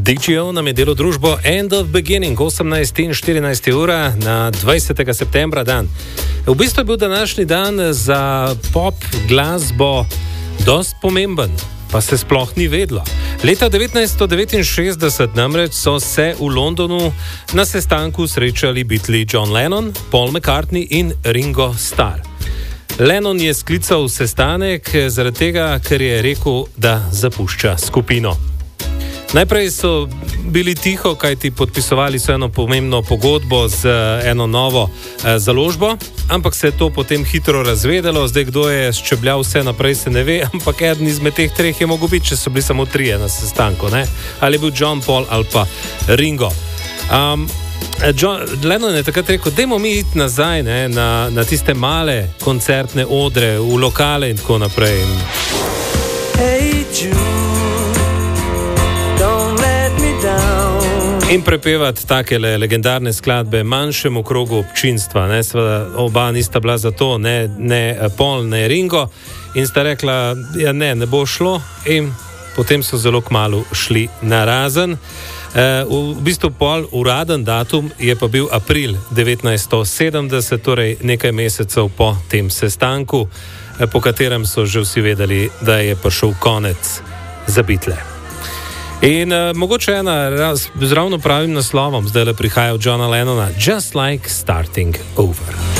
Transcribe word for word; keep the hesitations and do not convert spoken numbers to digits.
D J O nam je delo družbo End of Beginning, osemnajst in štirinajst ura na dvajsetega septembra dan. V bistvu je bil današnji dan za pop glasbo dost pomemben, pa se sploh ni vedlo. Leta devetnajststo devetinšestdeset namreč so se v Londonu na sestanku srečali Beatli John Lennon, Paul McCartney in Ringo Starr. Lennon je sklical sestanek zaradi tega, ker je rekel, da zapušča skupino. Najprej so bili tiho, kajti podpisovali so eno pomembno pogodbo z eno novo eh, založbo, ampak se je to potem hitro razvedelo. Zdaj, kdo je ščebljal vse naprej, se ne ve, ampak eden izmed teh treh je mogel biti, če so bili samo trije na sestanku, ne? Ali je bil John, Paul ali pa Ringo. Um, John Lennon je takrat rekel, dajmo mi iti nazaj, ne, na, na tiste male koncertne odre, v lokale in tako naprej. Hey Jude, don't let me down. In prepevati takele legendarne skladbe manjšemu krogu občinstva. Ne, seveda oba nista bila za to, ne, ne Paul, ne Ringo. In sta rekla, ja ne, ne bo šlo. In potem so zelo kmalu šli na razen. Uh, v bistvu pol uraden datum je pa bil april devetnajststo sedemdeset, torej nekaj mesecev po tem sestanku, po katerem so že vsi vedeli, da je prišel konec za Beatle. In uh, mogoče ena raz, z ravno pravim naslovom zdaj le prihaja od Johna Lennona, Just Like Starting Over.